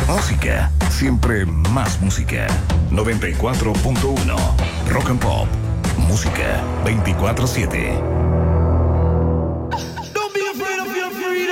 Música, siempre más música. 94.1 Rock and Pop. Música 24/7.